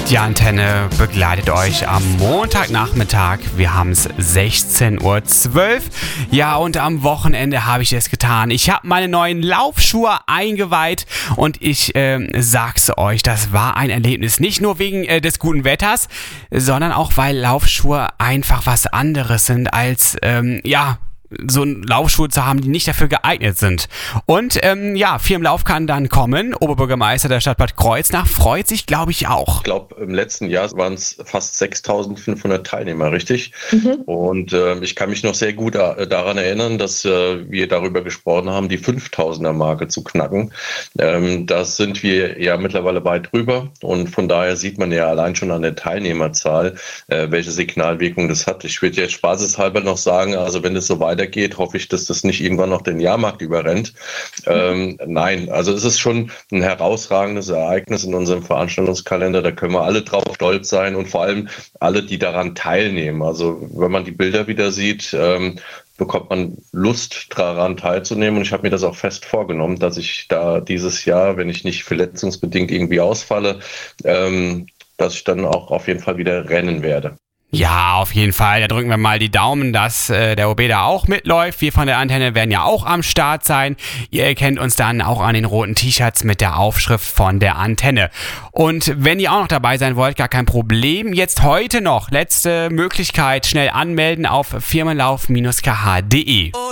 Die Antenne begleitet euch am Montagnachmittag. Wir haben es 16:12 Uhr. Ja, und am Wochenende habe ich es getan. Ich habe meine neuen Laufschuhe eingeweiht und ich sag's euch, das war ein Erlebnis. Nicht nur wegen des guten Wetters, sondern auch, weil Laufschuhe einfach was anderes sind als, so Laufschuhe zu haben, die nicht dafür geeignet sind. Und Firmenlauf kann dann kommen. Oberbürgermeister der Stadt Bad Kreuznach freut sich, glaube ich, auch. Ich glaube, im letzten Jahr waren es fast 6.500 Teilnehmer, richtig? Und ich kann mich noch sehr gut daran erinnern, dass wir darüber gesprochen haben, die 5.000er-Marke zu knacken. Da sind wir ja mittlerweile weit drüber. Und von daher sieht man ja allein schon an der Teilnehmerzahl, welche Signalwirkung das hat. Ich würde jetzt spaßeshalber noch sagen, also wenn es so weitergeht, hoffe ich, dass das nicht irgendwann noch den Jahrmarkt überrennt. Nein, also es ist schon ein herausragendes Ereignis in unserem Veranstaltungskalender. Da können wir alle drauf stolz sein und vor allem alle, die daran teilnehmen. Also wenn man die Bilder wieder sieht, bekommt man Lust daran teilzunehmen. Und ich habe mir das auch fest vorgenommen, dass ich da dieses Jahr, wenn ich nicht verletzungsbedingt irgendwie ausfalle, dass ich dann auch auf jeden Fall wieder rennen werde. Ja, auf jeden Fall. Da drücken wir mal die Daumen, dass der OB da auch mitläuft. Wir von der Antenne werden ja auch am Start sein. Ihr erkennt uns dann auch an den roten T-Shirts mit der Aufschrift von der Antenne. Und wenn ihr auch noch dabei sein wollt, gar kein Problem. Jetzt heute noch letzte Möglichkeit, schnell anmelden auf firmenlauf-kh.de.